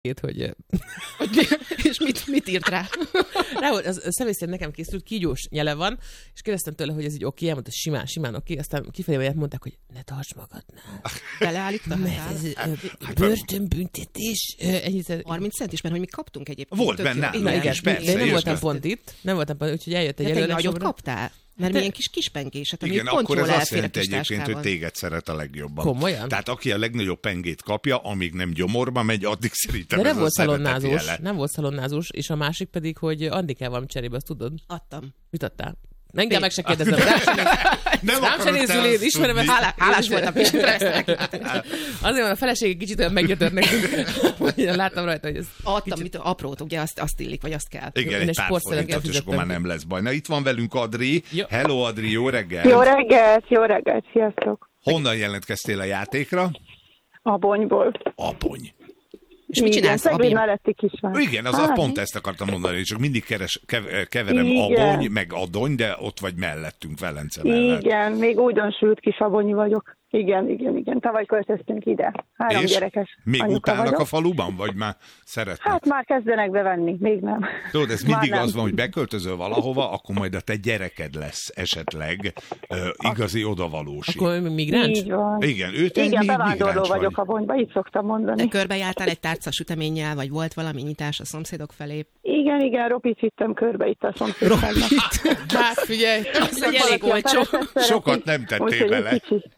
hogy... És mit írt rá? Az személy szerint nekem készült, kígyós nyele van, és kérdeztem tőle, hogy ez így oké, elmondta, simán oké, aztán kifelé mondták, hogy ne tarts magadnál. Beleállítta? Börtönbüntetés. 30 cent is, mert hogy mi kaptunk egyébként. Volt benne. De én nem voltam pont itt, úgyhogy eljött egy előadás. Te nagyot kaptál? Mert milyen kis kispengéset, ami igen, pont akkor jól ez azt elfér a jelenti kis egyébként, hogy táskával. téged szeret a legjobban. Komolyan? Tehát aki a legnagyobb pengét kapja, amíg nem gyomorba megy, addig szerintem de ez nem volt a szeretet szalonnázós, jele. nem volt szalonnázós, és a másik pedig, hogy Andikával valami cserébe, azt tudod? Adtam. Mit adtál? Engem meg se kérdezem. Rám se nézzül, én ismerem ezt. Hálás voltam is. Azért van, a feleség kicsit olyan meggyötört nekünk. Láttam rajta, hogy ez adtam, mit aprót, ugye azt illik, vagy azt kell. Igen, egy pár forintot, és akkor már nem lesz baj. Na, itt van velünk Adri. Jó. Hello, Adri, jó reggel. Jó reggelt, sziasztok. Honnan jelentkeztél a játékra? Abonyból. Abony. És mit csinálsz, Szegény melletti kisváros. Igen, pont ezt akartam mondani, hogy csak mindig keverem Abony, meg Adony, de ott vagy mellettünk, Velence mellett. Igen, még újdonsült kis abonyi vagyok. Igen. Tavaly költöztünk ide. 3 gyerekes még anyuka utálnak vagyok. a faluban, vagy már szeretnek? Hát már kezdenek bevenni, még nem. Tudod, ez mindig az van, hogy beköltözöl valahova, akkor majd a te gyereked lesz esetleg igazi odavalósi. Akkor migráns? Így van. Igen, ő Igen, bevándorló vagyok Abonyba, így szoktam mondani. De körbejártál egy tárca süteménnyel, vagy volt valami nyitás a szomszédok felé? Igen, Ropit vittem körbe itt a szomszédságnak. Hát figyelj, az egy elég olcsó. Sokat nem tettél vele.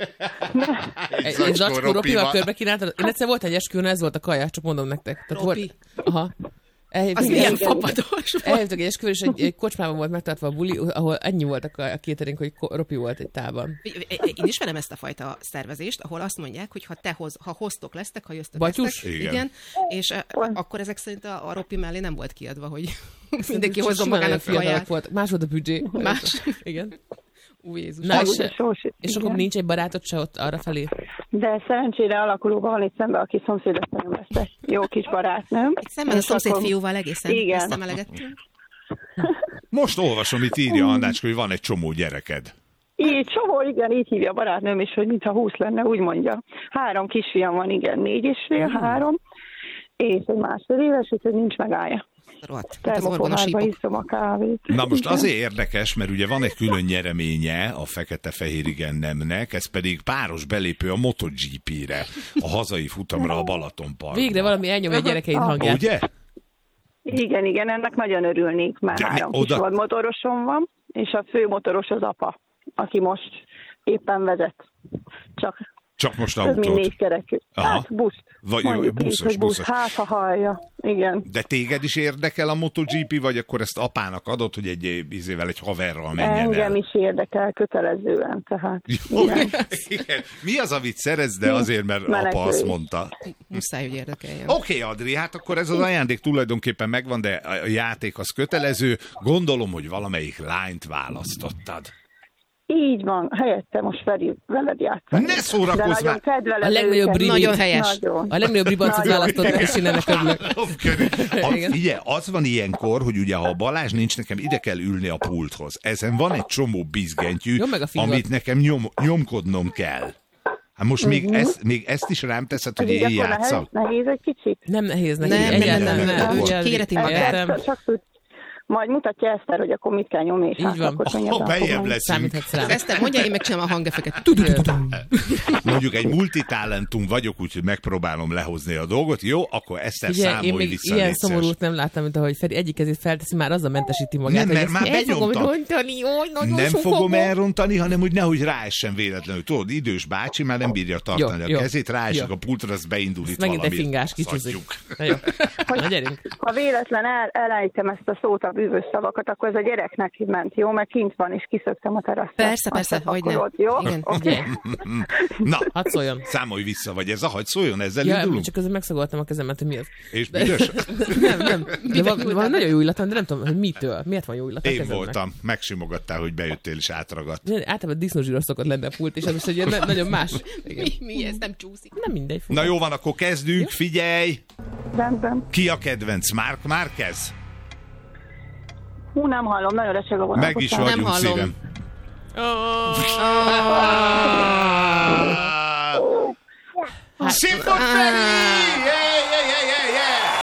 Egy zacskó Ropival körbe kínáltad. Én egyszer volt egy esküvőn, ez volt a kaja, csak mondom nektek. Ropi. Aha. Az milyen fapados. Elhívtak egy esküvőn, és egy kocsmában volt megtartva a buli, ahol ennyi volt a catering, hogy Ropi volt egy tálban. Én ismerem ezt a fajta szervezést, ahol azt mondják, hogy ha hoztok lesztek, ha jöztök Batyus? lesztek, igen, és akkor ezek szerint a Ropi mellé nem volt kiadva, hogy mindenki hozzon magának kaját. Volt. Más volt a büdzsé. Más? Igen. Új Jézus. Na, és akkor nincs egy barátod se ott arra felé? De szerencsére alakulóban van itt szemben, aki szomszédasszonyom lesz. Jó kis barátnőm. Itt szemben a szomszéd fiúval egészen összemelegettünk. Most olvasom, itt írja Annácska, hogy van egy csomó gyereked. Így csomó, igen, így hívja a barátnőm is, hogy mintha 20 lenne, úgy mondja. 3 kisfiam van, igen, 4 és fél, 3, és egy másfél éves, úgyhogy nincs megállja. Termoformárba iszom a kávét. Na most azért érdekes, mert ugye van egy külön nyereménye a fekete-fehér igen nemnek, ez pedig páros belépő a MotoGP-re, a hazai futamra a Balatonparkban. Végre valami elnyom egy gyerekeid hangját. Ugye? Igen, ennek nagyon örülnék, mert 3 kis vadmotorosom van, és a fő motoros az apa, aki most éppen vezet. Csak most autót? Ez mind 4 kerekű. Hát buszt. Vagy buszos. Hát ha hallja, igen. De téged is érdekel a MotoGP, vagy akkor ezt apának adott, hogy egy haverral menjen el? Engem is érdekel kötelezően, tehát. Igen. Mi az, amit szeretsz, de azért, mert apa azt mondta? Muszáj, hogy érdekeljen. Oké, Adri, hát akkor ez az ajándék tulajdonképpen megvan, de a játék az kötelező. Gondolom, hogy valamelyik lányt választottad. Így van, helyette most Feri veled játszani. Ne szórakozz már! A legnagyobb ribit. Nagyon helyes. A legnagyobb ribancot választottak, és én ennek örülök. Figyelj, az van ilyenkor, hogy ugye ha a Balázs nincs, nekem ide kell ülni a pulthoz. Ezen van egy csomó bizgentyű, amit nekem nyomkodnom kell. Hát most még ezt is rám teszed, hogy én játszak? Nehéz egy kicsit? Nem nehéz neki. Nem. Kéreti magát. Majd mutatja Eszter, hogy akkor mit kell nyomni, és így van. Bejjebb leszünk. Eszter, mondja, én megcsinálom a hangeffeket. Mondjuk egy multitalentum vagyok, úgyhogy megpróbálom lehozni a dolgot. Jó, akkor Eszter számolj vissza. Ilyen szomorút nem láttam, mint ahogy Feri egyik kezét felteszi, már azzal mentesíti magát. Nem, mert már benyomtam. Nem fogom elrontani, hanem hogy nehogy ráessen véletlenül. Tudod, idős bácsi már nem bírja tartani a kezét, ráesik a pultra, az beindul itt valami. Megint egy fingás, kicsizik. Na gyerünk. Ha véletlen elejtem ezt a szót, bűvös szavakat, akkor ez a gyereknek ment, jó? Mert kint van, és kiszöktem a teraszra. Persze, hogy nem. Jó? Okay. Na, hadd szóljon. Számolj vissza, vagy ez a hadd szóljon, ezzel indulunk? Csak közben megszagoltam a kezemet, hogy mi az. És büdös? Nem. De van nagyon jó illatom, de nem tudom, hogy mitől. Miért van jó illatom? Én voltam. Megsimogattál, hogy bejöttél és átragadt. Általában disznózsíros szokott lenni a pult, és ez most egy nagyon más. Mi ez? Nem csúszik. Nem mindegy. Na jó van, akkor kezdünk, figyelj! Rendben. Ki a kedvenc? Marc Márquez? Nem hallom, nagyon recseg a vonal. Meg is vagyunk, szívem. Szép volt, Feri!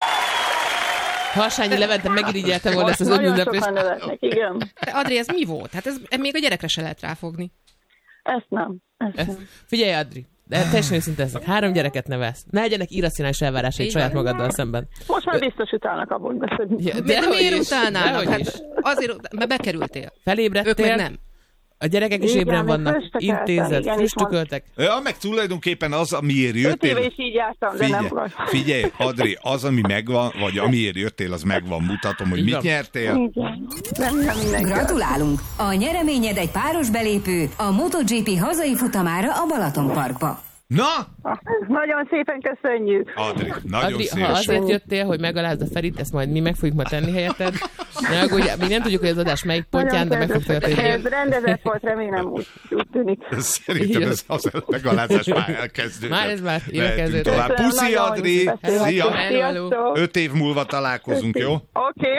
Harsányi Levente megirigyelte volna ezt az önünneplést. Nagyon sokan nevetnek, igen. De Adri, ez mi volt? Hát ez még a gyerekre se lehet ráfogni. Ezt nem. Figyelj, Adri, de teljesen őszinte ezek. 3 gyereket nevelsz. Ne legyenek irracionális elvárásaid saját magaddal szemben. Most már biztos utálnak abból beszélni. Ja, de miért utálnának? Hát azért, mert bekerültél. Felébredtél. Ők meg nem. A gyerekek is ébren vannak, intézet, früstüköltek. Ja, meg tulajdonképpen az, amiért jöttél... 5 éve is így jártam, de nem volt. Figyelj, Adri, az, ami megvan, vagy amiért jöttél, az megvan. Mutatom, hogy mit nyertél. Igen. Gratulálunk! A nyereményed egy páros belépő a MotoGP hazai futamára a Balatonparkba. Na! Nagyon szépen köszönjük. Adri, nagyon Adri, szépen. ha azért jöttél, hogy megalázd a Ferit, ezt majd mi meg fogjuk ma tenni helyetted. Mi nem tudjuk, hogy az adás melyik pontján, de meg fogjuk tenni. Ez rendezett volt, remélem úgy tűnik. Szerintem ez az megalázás már elkezdődött. Már elkezdődött. Tovább. Puszi, Adri! Szia! Hello. 5 év múlva találkozunk, jó? Oké.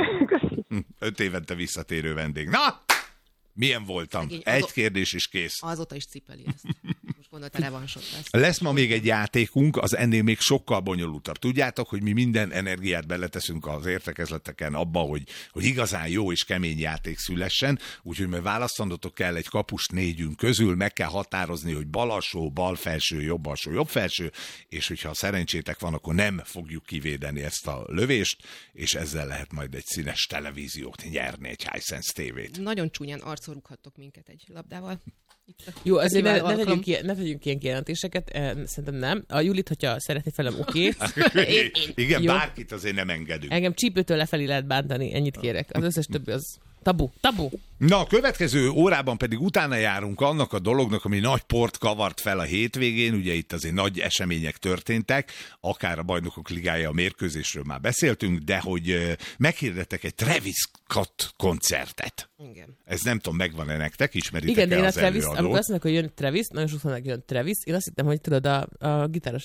5 évente visszatérő vendég. Na! Milyen voltam? Egy kérdés is kész. Azóta is cipeli ezt. Most gondolta, revansot lesz. Lesz ma még egy játékunk, az ennél még sokkal bonyolultabb. Tudjátok, hogy mi minden energiát beleteszünk az értekezleteken abba, hogy igazán jó és kemény játék szülessen, úgyhogy majd választanotok kell egy kapust 4 közül, meg kell határozni, hogy bal alsó, bal felső, jobb alsó, jobb felső, és hogyha szerencsétek van, akkor nem fogjuk kivédeni ezt a lövést, és ezzel lehet majd egy színes televíziót nyerni, egy Hisense TV-t. Nagyon csúnyán arcon rúghattok minket egy labdával. Jó, azért ne tegyünk ilyen kijelentéseket, szerintem nem. A Julit, hogyha szeretné felem, oké. Igen, bárkit azért nem engedünk. Engem csípőtől lefelé lehet bántani, ennyit kérek. Az összes többi az tabu. Na, a következő órában pedig utána járunk annak a dolognak, ami nagy port kavart fel a hétvégén, ugye itt azért nagy események történtek, akár a Bajnokok Ligája, a mérkőzésről már beszéltünk, de hogy meghirdettek egy Travis Scott koncertet. Igen. Ez nem tudom, megvan-e nektek, ismeritek-e igen, az Travis, előadót? amikor azt mondják, hogy jön Travis, nagyon sokszor mondják, jön Travis, én azt hittem, hogy tudod, a gitáros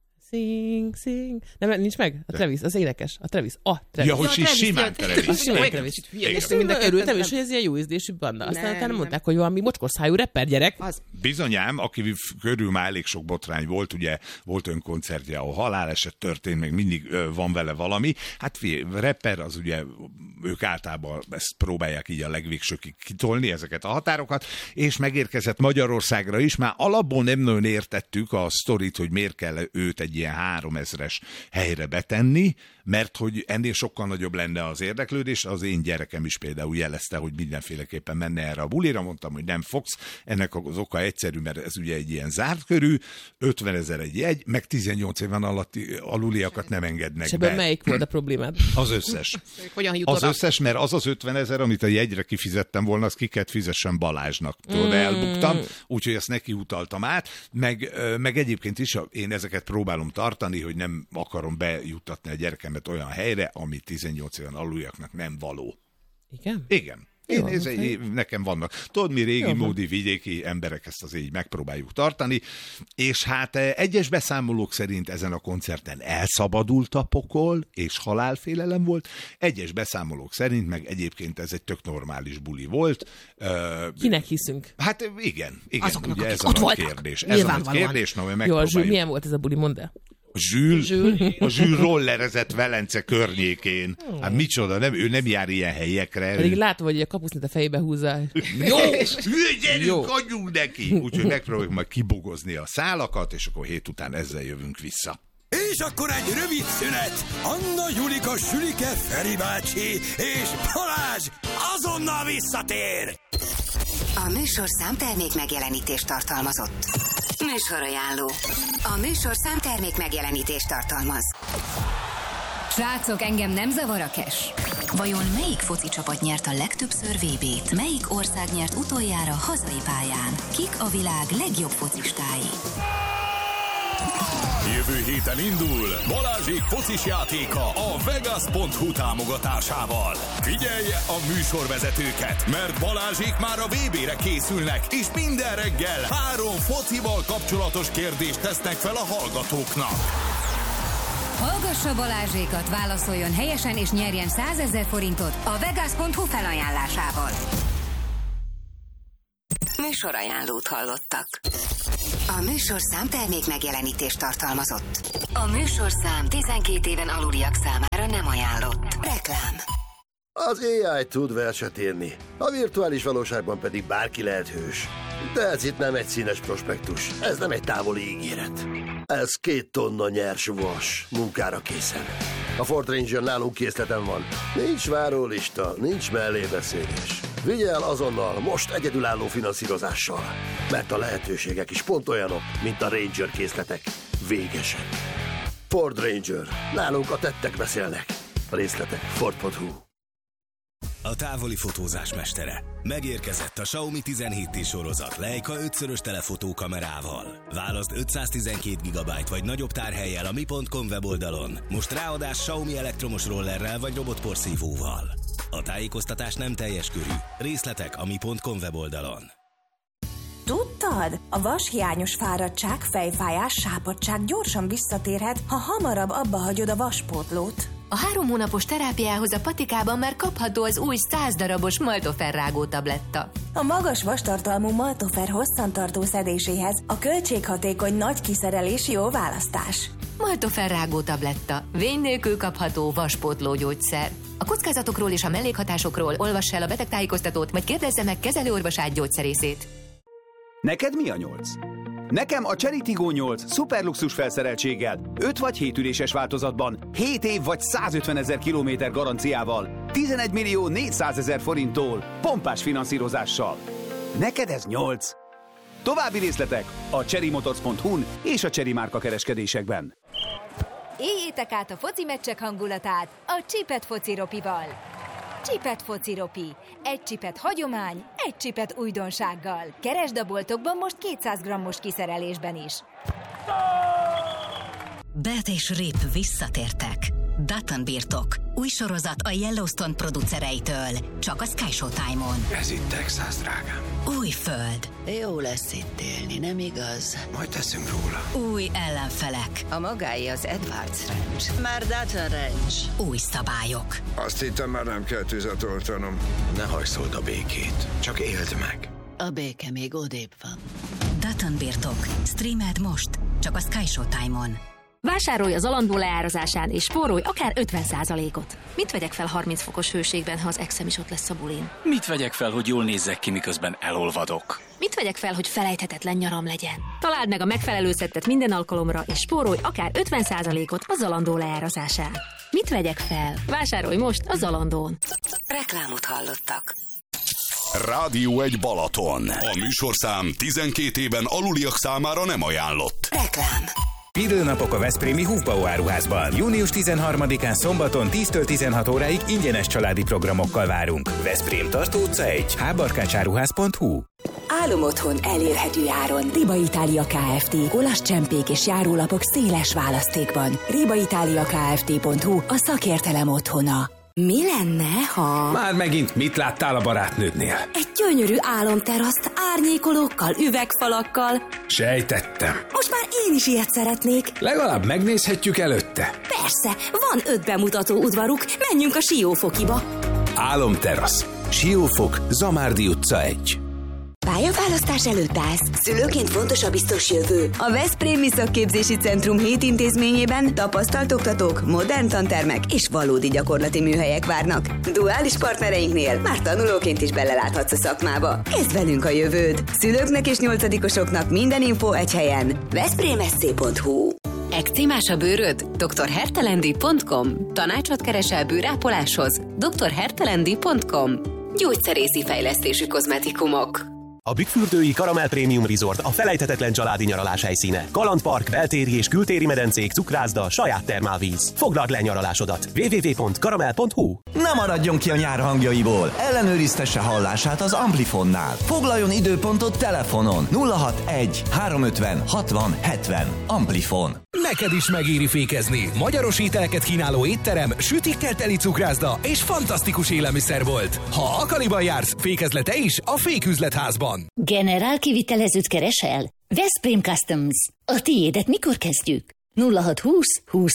sing. Nem, nincs meg? A Travis, az énekes. A Travis. Ja, hogy simán Travis. Simán Travis. És örültem is, hogy ez ilyen jó ízlésű banda. Aztán utána mondták, hogy valami mocskos szájú rapper gyerek. Bizonyám, aki körül már elég sok botrány volt, ugye volt önkoncertje, ahol haláleset történt, meg mindig van vele valami. Hát rapper, az ugye ők általában ezt próbálják így a legvégsőkig kitolni, ezeket a határokat, és megérkezett Magyarországra is. Már alapból nem nagyon értettük a sztorit, hogy miért kell őt egy ilyen 3000-es helyre betenni, mert hogy ennél sokkal nagyobb lenne az érdeklődés. Az én gyerekem is például jelezte, hogy mindenféleképpen menne erre a bulira, mondtam, hogy nem fogsz. Ennek az oka egyszerű, mert ez ugye egy ilyen zárt körű, 50 000 egy jegy, meg 18 éven aluliakat nem engednek és ebben melyik volt a problémád? Az összes. Az összes, mert az 50 000, amit a jegyre kifizettem volna, az ki kellett fizessen Balázsnak. Tudod, elbuktam, úgyhogy ezt neki utaltam át, meg egyébként is én ezeket próbálom tartani, hogy nem akarom bejuttatni a gyerekemet olyan helyre, ami 18 éven aluliaknak nem való. Igen? Igen. Nekem vannak. Tudod, mi régi módi vidéki emberek ezt azért így megpróbáljuk tartani, és hát egyes beszámolók szerint ezen a koncerten elszabadult a pokol, és halálfélelem volt, egyes beszámolók szerint meg egyébként ez egy tök normális buli volt. Kinek hiszünk? Hát igen. Azoknak, ugye akik ez ott a voltak. kérdés. Ez a kérdés, no, jó, Zsül, milyen volt ez a buli, mondd el? A Zsül rollerezett Velence környékén. Hát micsoda, ő nem jár ilyen helyekre. Pedig látom, hogy a kapusznit a fejébe húzza. Gyerünk, adjunk neki! Úgyhogy megpróbáljuk majd kibogozni a szálakat, és akkor hét után ezzel jövünk vissza. És akkor egy rövid szünet. Anna, Julika, Sülike, Feri bácsi és Balázs azonnal visszatér! A műsorszám termék megjelenítést tartalmazott. Műsorajánló. A műsorszám termék megjelenítést tartalmaz. Srácok, engem nem zavar a cash. Vajon melyik foci csapat nyert a legtöbbször VB-t? Melyik ország nyert utoljára hazai pályán? Kik a világ legjobb focistái? Jövő héten indul Balázsék focis játéka a Vegas.hu támogatásával. Figyelje a műsorvezetőket, mert Balázsék már a VB-re készülnek, és minden reggel 3 focival kapcsolatos kérdést tesznek fel a hallgatóknak. Hallgassa Balázsékat, válaszoljon helyesen és nyerjen 100 000 forintot a Vegas.hu felajánlásával. Műsorajánlót hallottak. A műsorszám termék megjelenítést tartalmazott. A műsorszám 12 éven aluliak számára nem ajánlott. Reklám. Az AI tud verset írni, a virtuális valóságban pedig bárki lehet hős. De ez itt nem egy színes prospektus, ez nem egy távoli ígéret. Ez 2 tonna nyers vas, munkára készen. A Ford Ranger nálunk készleten van. Nincs várólista, nincs mellébeszélés. Vigye el azonnal, most egyedülálló finanszírozással. Mert a lehetőségek is pont olyanok, mint a Ranger készletek. Végesek. Ford Ranger. Nálunk a tettek beszélnek. A részletek Ford.hu. A távoli fotózás mestere. Megérkezett a Xiaomi 17T sorozat Leica 5-szörös telefotó kamerával. Válaszd 512 GB vagy nagyobb tárhellyel a mi.com weboldalon. Most ráadás Xiaomi elektromos rollerrel vagy robotporszívóval. A tájékoztatás nem teljes körű. Részletek a mi.com weboldalon. Tudtad? A vashiányos fáradtság, fejfájás, sápadtság gyorsan visszatérhet, ha hamarabb abba hagyod a vaspótlót. A 3 hónapos terápiához a Patikában már kapható az új 100 darabos Maltofer rágó tabletta. A magas vastartalmú Maltofer hosszantartó szedéséhez a költséghatékony nagy kiszerelés jó választás. Maltofer rágó tabletta. Vény nélkül kapható vaspótló gyógyszer. A kockázatokról és a mellékhatásokról olvass el a betegtájékoztatót, vagy kérdezze meg kezelőorvosát, gyógyszerészét. Neked mi a 8? Nekem a Chery Tiggo 8 szuperluxus felszereltséggel, 5 vagy 7 üléses változatban, 7 év vagy 150 000 kilométer garanciával, 11 millió 400 000 forinttól, pompás finanszírozással. Neked ez 8? További részletek a cherrymotors.hu-n és a Chery márka kereskedésekben. Éljétek át a foci meccsek hangulatát a Csipet fociropival. Csipet fociropi. Egy csipet hagyomány, egy csipet újdonsággal. Keresd a boltokban most 200 g-os kiszerelésben is. Bet és Rip visszatértek. Dutton birtok. Új sorozat a Yellowstone producereitől. Csak a Sky Showtime-on. Ez itt Texas, drágám. Új föld. Jó lesz itt élni, nem igaz? Majd teszünk róla. Új ellenfelek. A magáé az Edwards Ranch. Már Dutton Ranch. Új szabályok. Azt hittem, már nem kell tüzet oltanom. Ne hajszold a békét, csak éld meg. A béke még odébb van. Dutton birtok. Streamed most. Csak a Sky Showtime-on. Vásárolj az Zalando leárazásán, és spórolj akár 50%-ot. Mit vegyek fel 30 fokos hőségben, ha az exem is ott lesz a bulin? Mit vegyek fel, hogy jól nézzek ki, miközben elolvadok? Mit vegyek fel, hogy felejthetetlen nyaram legyen? Találd meg a megfelelő szettet minden alkalomra, és spórolj akár 50%-ot a Zalando leárazásán. Mit vegyek fel? Vásárolj most a Zalandón. Reklámot hallottak. Rádió 1 Balaton. A műsorszám 12 éven aluliak számára nem ajánlott. Reklám. Időnapok a veszprémi Hufbau áruházban. Június 13-án szombaton 10-től 16 óráig ingyenes családi programokkal várunk. Veszprém Tartó utca 1, hbarkácsáruház.hu. Álomotthon elérhető áron. Riba Itália Kft. Olasz csempék és járólapok széles választékban. ribaitaliakft.hu a szakértelem otthona. Mi lenne, ha... Már megint mit láttál a barátnődnél? Egy gyönyörű álomteraszt árnyékolókkal, üvegfalakkal. Sejtettem. Most már én is ilyet szeretnék. Legalább megnézhetjük előtte. Persze, van 5 bemutató udvaruk, menjünk a Siófokiba. Álomterasz. Siófok, Zamárdi utca 1. Pályaválasztás előtt állsz. Szülőként fontos a biztos jövő. A Veszprémi Szakképzési Centrum 7 intézményében tapasztalt oktatók, modern tantermek és valódi gyakorlati műhelyek várnak. Duális partnereinknél már tanulóként is beleláthatsz a szakmába. Kezd velünk a jövőd. Szülőknek és 8-osoknak minden info egy helyen. veszprémszc.hu. Ekcímás a bőröd? drhertelendi.com. Tanácsot keresel bőrápoláshoz? drhertelendi.com. Gyógyszerészi fejlesztésű kozmetikumok. A Bükkfürdői Karamell Premium Resort a felejthetetlen családi nyaralás helyszíne. Kalandpark, beltéri és kültéri medencék, cukrászda, saját termálvíz. Foglald le nyaralásodat. www.karamell.hu. Ne maradjon ki a nyár hangjaiból. Ellenőriztesse hallását az Amplifonnál. Foglaljon időpontot telefonon. 061 350 60 70. Amplifon. Neked is megéri fékezni. Magyaros ételeket kínáló étterem, sütikkel teli cukrászda és fantasztikus élelmiszerbolt. Ha Akaliban jársz, fékezle te is a Féküzletházban. Generál kivitelezőt keresel? Veszprém Customs. A tiédet mikor kezdjük? 0620 20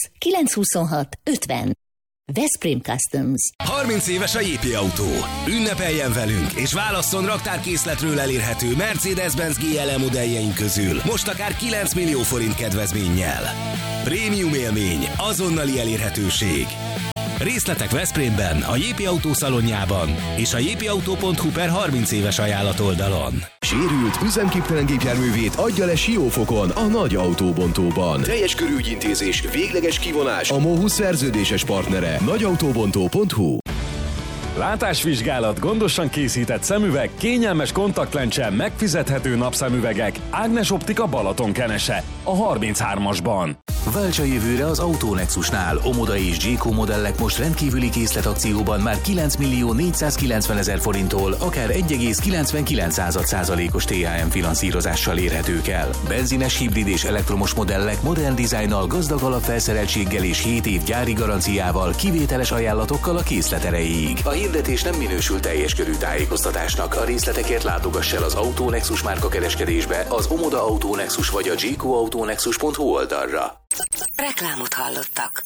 926 50. Veszprém Customs. 30 éves a JP Autó. Ünnepeljen velünk, és válasszon raktárkészletről elérhető Mercedes-Benz GLE modelljeink közül most akár 9 millió forint kedvezménnyel. Prémium élmény, azonnali elérhetőség. Részletek Veszprémben, a Jépi Autó szalonjában és a jépiautó.hu/30 éves ajánlat oldalon. Sérült, üzemképtelen gépjárművét adja le Siófokon, a Nagy Autóbontóban. Teljes körű ügyintézés, végleges kivonás, a MOHU szerződéses partnere. nagyautóbontó.hu. Látásvizsgálat, gondosan készített szemüveg, kényelmes kontaktlencse, megfizethető napszemüvegek. Ágnes Optika Balatonkenese, a 33-asban. Válts a jövőre az Autonexusnál. Omoda és G-Co modellek most rendkívüli készletakcióban már 9.490.000 forinttól, akár 1,99%-os THM finanszírozással érhetők el. Benzines, hibrid és elektromos modellek modern dizájnnal, gazdag alapfelszereltséggel és 7 év gyári garanciával, kivételes ajánlatokkal a készlet erejéig. A hirdetés nem minősül teljes körű tájékoztatásnak. A részletekért látogass el az Autonexus márka kereskedésbe, az Omoda Autonexus vagy a gcoautonexus.hu oldalra. Reklámot hallottak.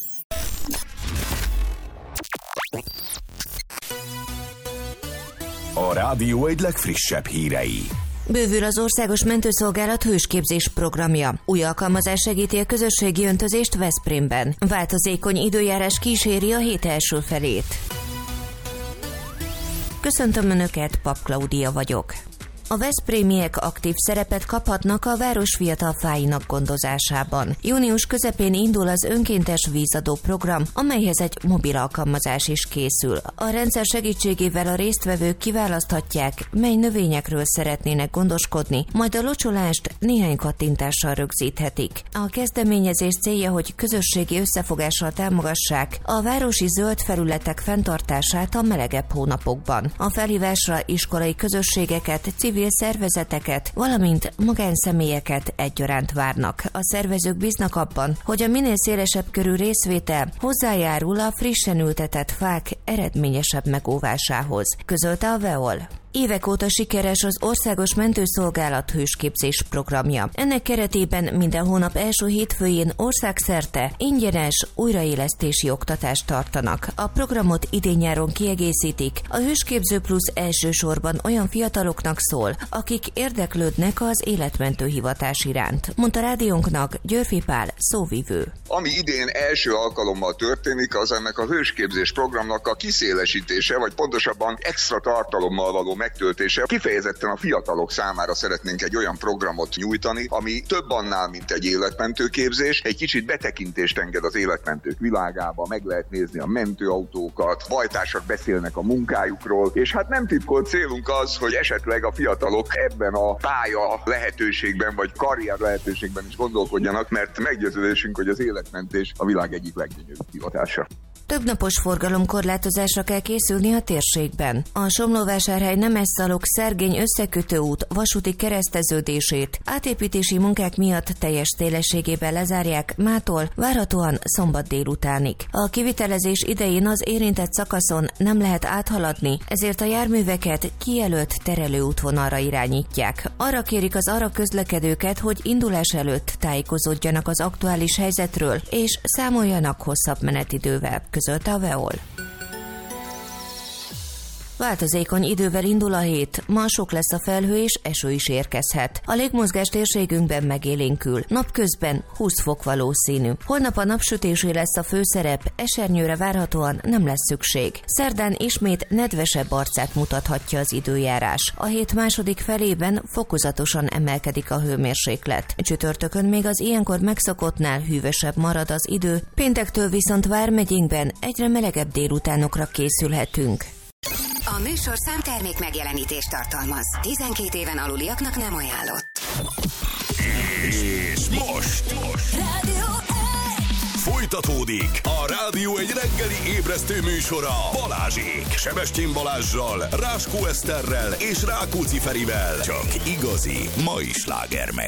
A rádió egy legfrissebb hírei. Bővül az Országos Mentőszolgálat hősképzés programja. Új alkalmazás segíti a közösségi öntözést Veszprémben. Változékony időjárás kíséri a hét első felét. Köszöntöm Önöket, Pap Klaudia vagyok. A veszprémiek aktív szerepet kaphatnak a város fiatal fáinak gondozásában. Június közepén indul az önkéntes vízadó program, amelyhez egy mobil alkalmazás is készül. A rendszer segítségével a résztvevők kiválaszthatják, mely növényekről szeretnének gondoskodni, majd a locsolást néhány kattintással rögzíthetik. A kezdeményezés célja, hogy közösségi összefogással támogassák a városi zöld felületek fenntartását a melegebb hónapokban. A felhívásra iskolai közösségeket, civil szervezeteket, valamint magánszemélyeket egyaránt várnak. A szervezők bíznak abban, hogy a minél szélesebb körű részvétel hozzájárul a frissen ültetett fák eredményesebb megóvásához, közölte a VEOL. Évek óta sikeres az Országos Mentőszolgálat hősképzés programja. Ennek keretében minden hónap első hétfőjén országszerte ingyenes újraélesztési oktatást tartanak. A programot idén-nyáron kiegészítik. A Hősképző Plusz elsősorban olyan fiataloknak szól, akik érdeklődnek az életmentő hivatás iránt, mondta rádiónknak Györfi Pál, szóvivő. Ami idén első alkalommal történik, az ennek a hősképzés programnak a kiszélesítése, vagy pontosabban extra tartalommal való megtöltése. Kifejezetten a fiatalok számára szeretnénk egy olyan programot nyújtani, ami több annál, mint egy életmentő képzés. Egy kicsit betekintést enged az életmentők világába, meg lehet nézni a mentőautókat, bajtársak beszélnek a munkájukról, és hát nem titkolt célunk az, hogy esetleg a fiatalok ebben a pálya lehetőségben, vagy karrier lehetőségben is gondolkodjanak, mert meggyőződésünk, hogy az életmentés a világ egyik leggyönyörűbb hivatása. Többnapos forgalomkorlátozásra kell készülni a térségben. A Somlóvásárhely Nemes-Szalok-Szergény összekötő út vasúti kereszteződését átépítési munkák miatt teljes szélességében lezárják mától várhatóan szombat délutánig. A kivitelezés idején az érintett szakaszon nem lehet áthaladni, ezért a járműveket kijelölt terelőútvonalra irányítják. Arra kérik az arra közlekedőket, hogy indulás előtt tájékozódjanak az aktuális helyzetről, és számoljanak hosszabb menetidővel, közölte a VEOL. Változékony idővel indul a hét, ma sok lesz a felhő és eső is érkezhet. A légmozgás térségünkben megélénkül, napközben 20 fok valószínű. Holnap a napsütésé lesz a főszerep, esernyőre várhatóan nem lesz szükség. Szerdán ismét nedvesebb arcát mutathatja az időjárás. A hét második felében fokozatosan emelkedik a hőmérséklet. Csütörtökön még az ilyenkor megszokottnál hűvösebb marad az idő, péntektől viszont Vármegyénkben egyre melegebb délutánokra készülhetünk. A műsor számtermék megjelenítést tartalmaz. 12 éven aluliaknak nem ajánlott. És most folytatódik a Rádió egy reggeli ébresztő műsora Balázsék. Sebestyén Balázssal, Ráskó Eszterrel és Rákóczi Ferivel. Csak igazi mai slágermek.